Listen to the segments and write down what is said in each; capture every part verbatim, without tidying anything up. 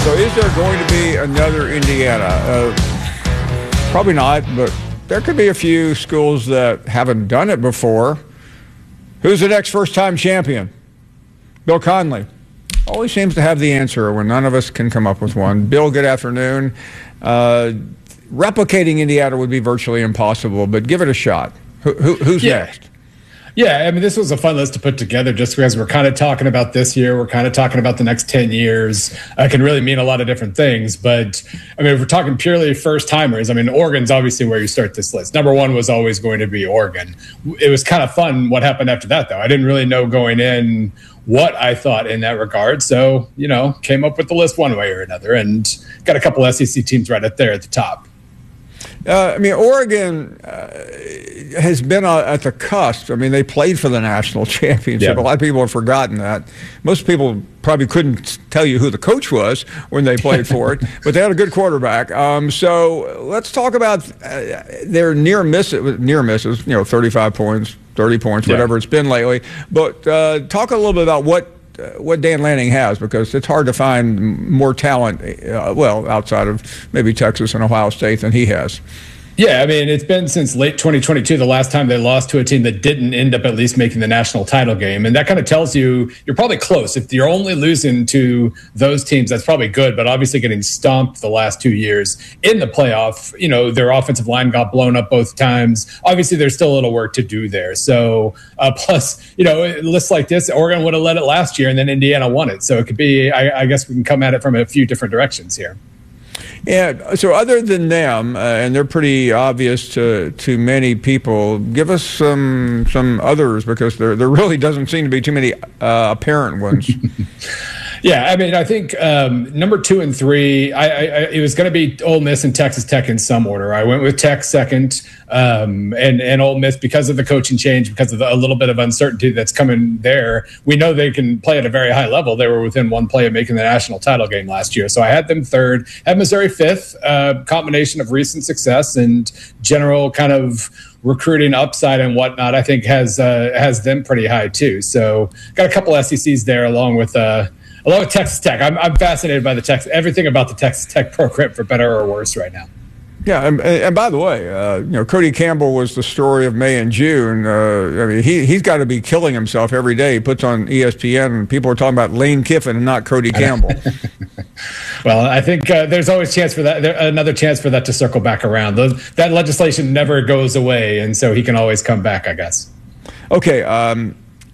So is there going to be another Indiana? Uh, probably not, but there could be a few schools that haven't done it before. Who's the next first-time champion? Bill Conley. Always seems to have the answer when none of us can come up with one. Bill, good afternoon. Uh, replicating Indiana would be virtually impossible, but give it a shot. Who, who, who's yeah. next? Yeah, I mean, this was a fun list to put together just because we're kind of talking about this year. We're kind of talking about the next ten years. It can really mean a lot of different things. But, I mean, if we're talking purely first-timers, I mean, Oregon's obviously where you start this list. Number one was always going to be Oregon. It was kind of fun what happened after that, though. I didn't really know going in what I thought in that regard. So, you know, came up with the list one way or another and got a couple S E C teams right up there at the top. Uh, I mean, Oregon uh, has been uh, at the cusp. I mean, they played for the national championship. Yeah. A lot of people have forgotten that. Most people probably couldn't tell you who the coach was when they played for it, but they had a good quarterback. Um, so let's talk about uh, their near misses, near misses, you know, thirty-five points, thirty points, whatever yeah. it's been lately. But uh, talk a little bit about what Uh, what Dan Lanning has, because it's hard to find more talent, uh, well, outside of maybe Texas and Ohio State than he has. Yeah, I mean, it's been since late twenty twenty-two, the last time they lost to a team that didn't end up at least making the national title game. And that kind of tells you you're probably close. If you're only losing to those teams, that's probably good. But obviously getting stomped the last two years in the playoff, you know, their offensive line got blown up both times. Obviously, there's still a little work to do there. So uh, plus, you know, lists like this, Oregon would have led it last year and then Indiana won it. So it could be, I, I guess we can come at it from a few different directions here. Yeah, so other than them, uh, and they're pretty obvious to, to many people, give us some some others, because there there really doesn't seem to be too many uh, apparent ones. Yeah, I mean, I think um, number two and three, I, I, it was going to be Ole Miss and Texas Tech in some order. I went with Tech second, um, and and Ole Miss because of the coaching change, because of the, a little bit of uncertainty that's coming there. We know they can play at a very high level. They were within one play of making the national title game last year, so I had them third. Had Missouri fifth, uh, combination of recent success and general kind of recruiting upside and whatnot. I think has uh, has them pretty high too. So got a couple S E Cs there, along with. Uh, Along with Texas Tech. I'm, I'm fascinated by the Texas, everything about the Texas Tech program, for better or worse, right now. Yeah, and, and by the way, uh, you know, Cody Campbell was the story of May and June. Uh, I mean, he he's got to be killing himself every day. He puts on E S P N, and people are talking about Lane Kiffin and not Cody Campbell. Well, I think uh, there's always chance for that. There, another chance for that to circle back around. Those, that legislation never goes away, and so he can always come back, I guess. Okay. Um,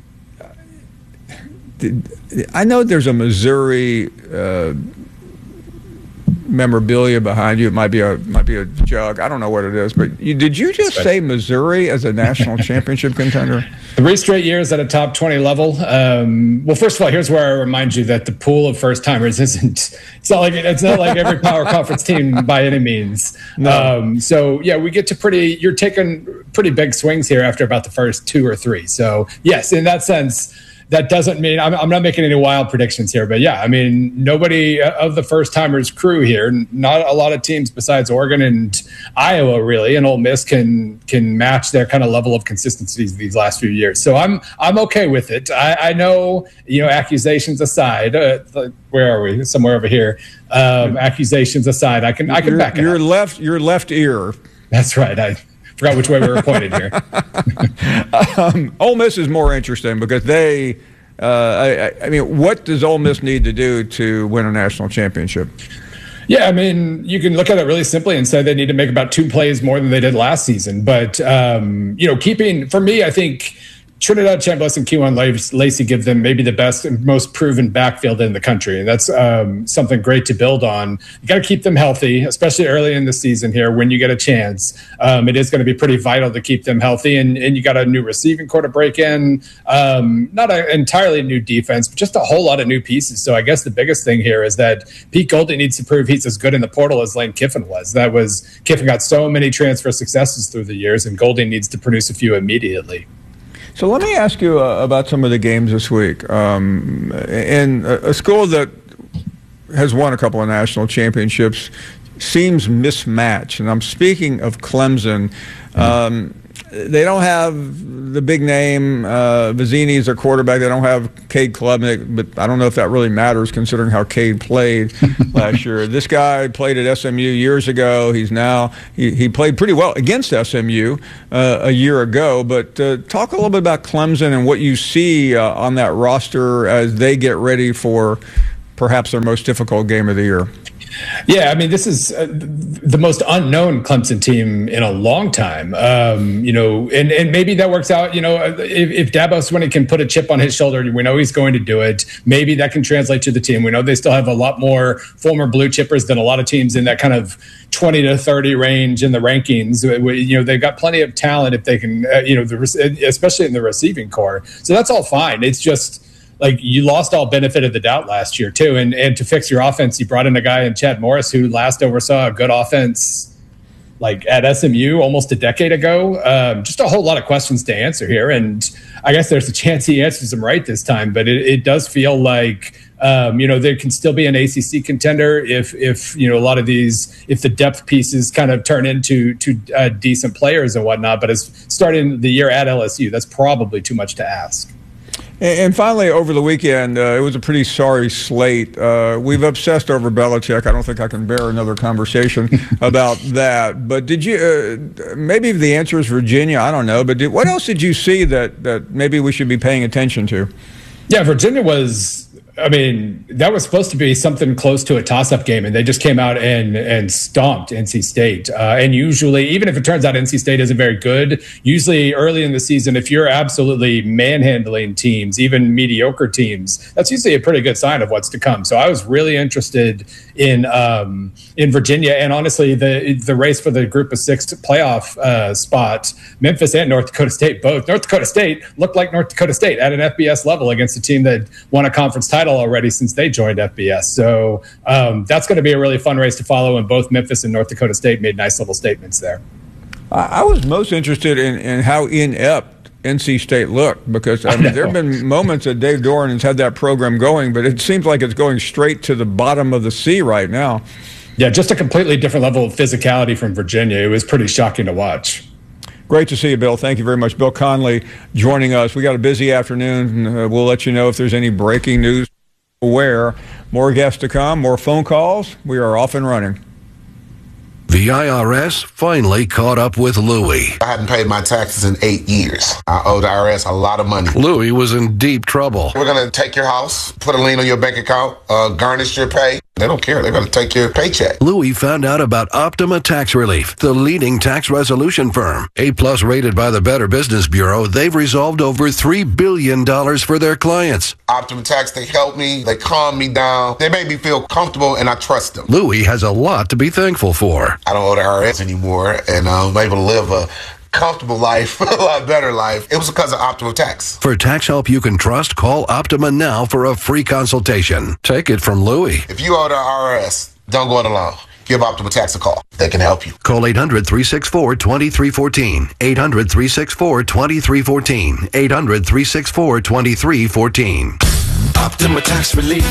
did, I know there's a Missouri uh, memorabilia behind you. It might be a might be a jug. I don't know what it is. But you, did you just say Missouri as a national championship contender? Three straight years at a top twenty level. Um, well, first of all, here's where I remind you that the pool of first timers isn't. It's not like it's not like every power conference team by any means. No. Um, so yeah, we get to pretty. You're taking pretty big swings here after about the first two or three. So yes, in that sense. That doesn't mean I'm, I'm not making any wild predictions here, but yeah, I mean, nobody of the first timers crew here, not a lot of teams besides Oregon and Iowa really, and Ole Miss can can match their kind of level of consistency these last few years. So I'm I'm okay with it. I, I know, you know, accusations aside, uh, where are we? Somewhere over here. Um, accusations aside, I can I can your, back it your up. left your left ear. That's right. I forgot which way we were pointed here. um, Ole Miss is more interesting because they, uh, I, I mean, what does Ole Miss need to do to win a national championship? Yeah, I mean, you can look at it really simply and say they need to make about two plays more than they did last season. But, um, you know, keeping, for me, I think Trinidad Chambliss and Kewan Lacey give them maybe the best and most proven backfield in the country. And that's um, something great to build on. You got to keep them healthy, especially early in the season here when you get a chance. Um, it is going to be pretty vital to keep them healthy. And, and you got a new receiving core to break in. Um, not an entirely new defense, but just a whole lot of new pieces. So I guess the biggest thing here is that Pete Golding needs to prove he's as good in the portal as Lane Kiffin was. That was Kiffin got so many transfer successes through the years, and Golding needs to produce a few immediately. So let me ask you uh, about some of the games this week. Um, in a, a school that has won a couple of national championships seems mismatched, and I'm speaking of Clemson. Um, they don't have the big name. Uh, Vizzini is their quarterback. They don't have Cade Klubnik, but I don't know if that really matters considering how Cade played last year. This guy played at S M U years ago. He's now he, he played pretty well against S M U uh, a year ago. But uh, talk a little bit about Clemson and what you see uh, on that roster as they get ready for perhaps their most difficult game of the year. Yeah, I mean, this is uh, the most unknown Clemson team in a long time. Um, you know, and, and maybe that works out. You know, if, if Dabo Swinney can put a chip on his shoulder, we know he's going to do it. Maybe that can translate to the team. We know they still have a lot more former blue chippers than a lot of teams in that kind of twenty to thirty range in the rankings. You know, they've got plenty of talent if they can, uh, you know, the, especially in the receiving core. So that's all fine. It's just, like, you lost all benefit of the doubt last year too, and and to fix your offense, you brought in a guy in Chad Morris who last oversaw a good offense, like at S M U almost a decade ago. Um, just a whole lot of questions to answer here, and I guess there's a chance he answers them right this time. But it, it does feel like um, you know, there can still be an A C C contender if if you know a lot of these, if the depth pieces kind of turn into to uh, decent players and whatnot. But as starting the year at L S U, that's probably too much to ask. And finally, over the weekend, uh, it was a pretty sorry slate. Uh, we've obsessed over Belichick. I don't think I can bear another conversation about that. But did you, uh, maybe the answer is Virginia, I don't know. But did, what else did you see that, that maybe we should be paying attention to? Yeah, Virginia was, I mean, that was supposed to be something close to a toss-up game, and they just came out and and stomped N C State. Uh, and usually, even if it turns out N C State isn't very good, usually early in the season, if you're absolutely manhandling teams, even mediocre teams, that's usually a pretty good sign of what's to come. So I was really interested in um, in Virginia, and honestly, the the race for the Group of Six playoff uh, spot, Memphis and North Dakota State, both. North Dakota State looked like North Dakota State at an F B S level against a team that won a conference title already since they joined F B S. So um, that's going to be a really fun race to follow, and both Memphis and North Dakota State made nice little statements there. I was most interested in, in how inept N C State looked, because I mean, there have been moments that Dave Doran has had that program going, but it seems like it's going straight to the bottom of the sea right now. Yeah, just a completely different level of physicality from Virginia. It was pretty shocking to watch. Great to see you, Bill. Thank you very much. Bill Connelly joining us. We got a busy afternoon, and uh, we'll let you know if there's any breaking news. Where more guests to come, more phone calls. We are off and running. The I R S finally caught up with Louie. I hadn't paid my taxes in eight years. I owe the I R S a lot of money. Louie was in deep trouble. We're going to take your house, put a lien on your bank account, uh, garnish your pay. They don't care. They're going to take your paycheck. Louie found out about Optima Tax Relief, the leading tax resolution firm. A-plus rated by the Better Business Bureau, they've resolved over three billion dollars for their clients. Optima Tax, they help me. They calm me down. They make me feel comfortable, and I trust them. Louie has a lot to be thankful for. I don't owe the I R S anymore, and I'm able to live a comfortable life, a lot better life. It was because of Optima Tax. For tax help you can trust, call Optima now for a free consultation. Take it from Louie. If you owe the I R S, don't go it alone. Give Optima Tax a call. They can help you. Call eight hundred, three six four, two three one four. eight hundred, three six four, two three one four. eight hundred, three six four, two three one four. Optima Tax Relief.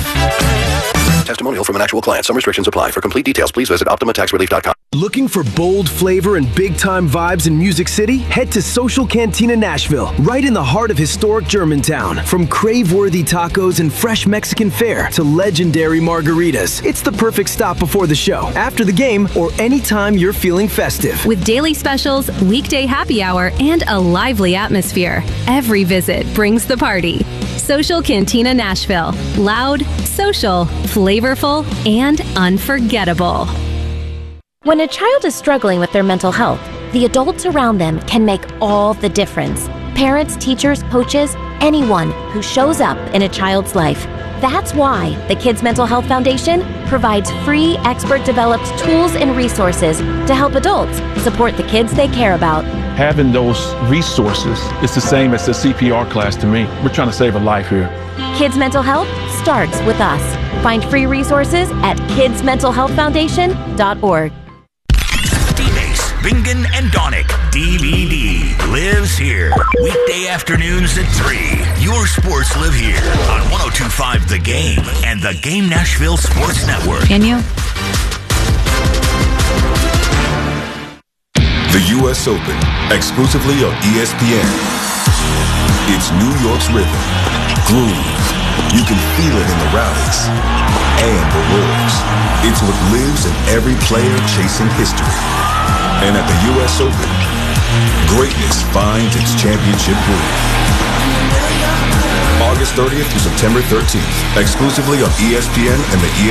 Testimonial from an actual client. Some restrictions apply. For complete details, please visit Optima Tax Relief dot com. Looking for bold flavor and big-time vibes in Music City? Head to Social Cantina Nashville, right in the heart of historic Germantown. From crave-worthy tacos and fresh Mexican fare to legendary margaritas, it's the perfect stop before the show, after the game, or anytime you're feeling festive. With daily specials, weekday happy hour, and a lively atmosphere, every visit brings the party. Social Cantina Nashville. Loud, social, flavorful, and unforgettable. When a child is struggling with their mental health, the adults around them can make all the difference. Parents, teachers, coaches, anyone who shows up in a child's life. That's why the Kids Mental Health Foundation provides free, expert-developed tools and resources to help adults support the kids they care about. Having those resources is the same as the C P R class to me. We're trying to save a life here. Kids Mental Health starts with us. Find free resources at kids mental health foundation dot org. D-Base, Bingen, and Donick. D V D lives here. Weekday afternoons at three. Your sports live here on one oh two point five The Game and the Game Nashville Sports Network. Can you? The The U S Open, exclusively on E S P N. It's New York's rhythm, groove. You can feel it in the rallies and the roars. It's what lives in every player chasing history. And at the U S Open, greatness finds its championship groove. August thirtieth through September thirteenth, exclusively on E S P N and the E S P N